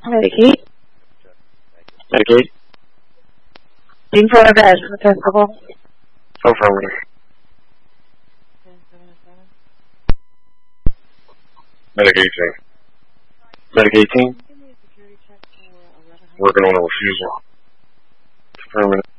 Medicate. Medicate. Being for a badge for testable. Affirmative. Medicating. Medicating. Working on a refusal. Affirmative.